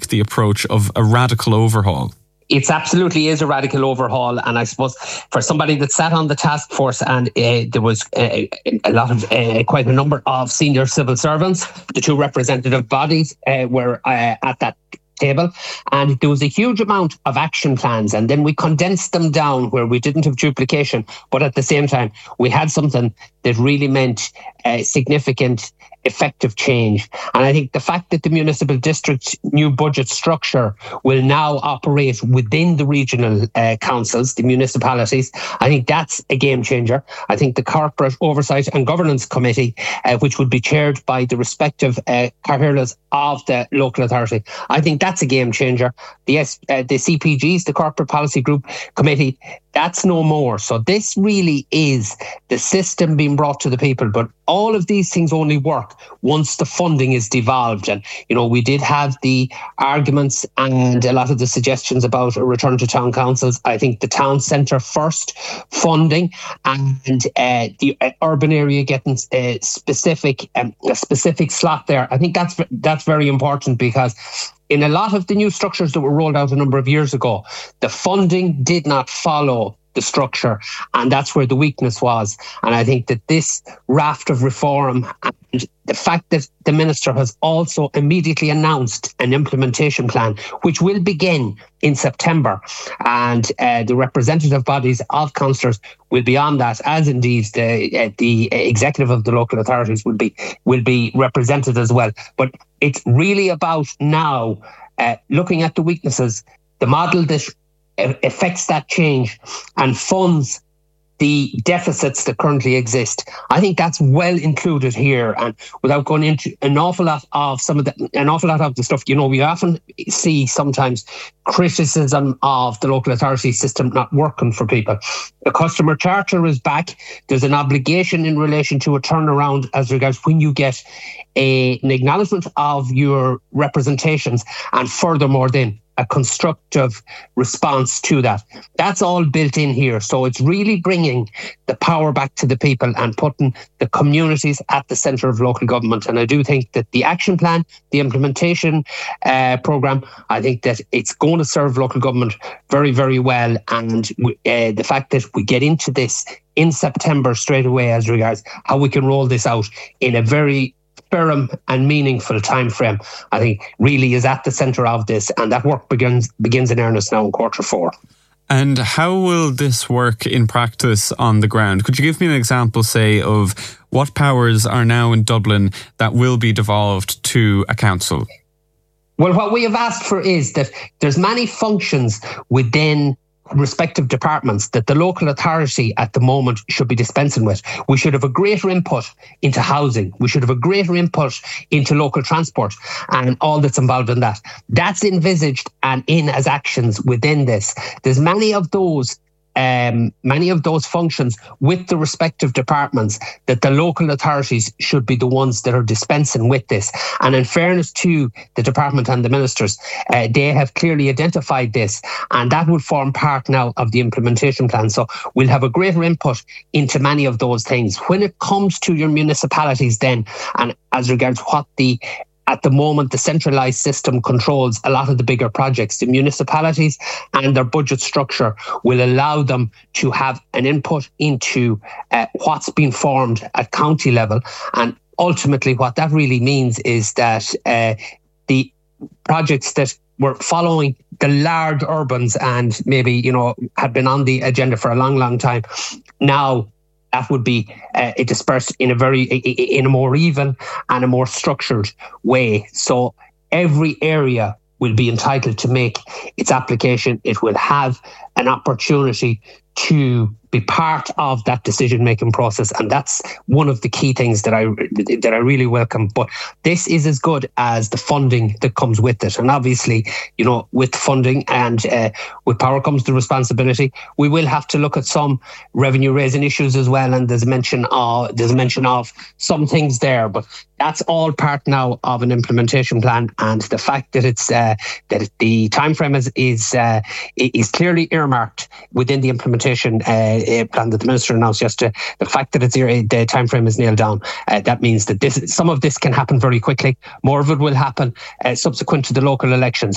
the approach of a radical overhaul. It absolutely is a radical overhaul, and I suppose for somebody that sat on the task force, and there was a lot of quite a number of senior civil servants, the two representative bodies were at that table, and there was a huge amount of action plans, and then we condensed them down where we didn't have duplication, but at the same time we had something that really meant significant effective change. And I think the fact that the municipal district's new budget structure will now operate within the regional councils, the municipalities, I think that's a game changer. I think the Corporate Oversight and Governance Committee, which would be chaired by the respective Cathaoirleas of the local authority, I think that's a game changer. The CPGs, the Corporate Policy Group Committee, that's no more. So this really is the system being brought to the people. But all of these things only work once the funding is devolved. And, we did have the arguments and a lot of the suggestions about a return to town councils. I think the town centre first funding and the urban area getting a specific slot there. I think that's very important, because in a lot of the new structures that were rolled out a number of years ago, the funding did not follow the structure, and that's where the weakness was. And I think that this raft of reform and the fact that the Minister has also immediately announced an implementation plan, which will begin in September, and the representative bodies of councillors will be on that, as indeed the executive of the local authorities will be represented as well. But it's really about now looking at the weaknesses, the model that affects that change and funds the deficits that currently exist. I think that's well included here, and without going into an awful lot of the stuff, we often see sometimes criticism of the local authority system not working for people. The customer charter is back. There's an obligation in relation to a turnaround as regards when you get an acknowledgement of your representations, and furthermore then a constructive response to that. That's all built in here. So it's really bringing the power back to the people and putting the communities at the centre of local government. And I do think that the action plan, the implementation programme, I think that it's going to serve local government very, very well. And the fact that we get into this in September straight away as regards how we can roll this out in a very firm and meaningful time frame, I think really is at the centre of this, and that work begins in earnest now in Q4. And how will this work in practice on the ground? Could you give me an example, say, of what powers are now in Dublin that will be devolved to a council? Well, what we have asked for is that there's many functions within respective departments that the local authority at the moment should be dispensing with. We should have a greater input into housing. We should have a greater input into local transport and all that's involved in that. That's envisaged and in as actions within this. There's many of those functions with the respective departments that the local authorities should be the ones that are dispensing with this. And in fairness to the department and the ministers, they have clearly identified this, and that will form part now of the implementation plan. So we'll have a greater input into many of those things. When it comes to your municipalities then, and as regards what at the moment, the centralised system controls a lot of the bigger projects. The municipalities and their budget structure will allow them to have an input into what's been formed at county level. And ultimately, what that really means is that the projects that were following the large urbans and maybe, had been on the agenda for a long, long time, now that would be dispersed in a more even and a more structured way. So every area will be entitled to make its application. It will have an opportunity to be part of that decision-making process, and that's one of the key things that I really welcome. But this is as good as the funding that comes with it, and obviously, with funding and with power comes the responsibility. We will have to look at some revenue-raising issues as well, and there's a mention of some things there, but that's all part now of an implementation plan. And the fact that it's that the time frame is clearly earmarked within the implementation plan that the Minister announced yesterday, the fact that the time frame is nailed down, that means that some of this can happen very quickly. More of it will happen subsequent to the local elections.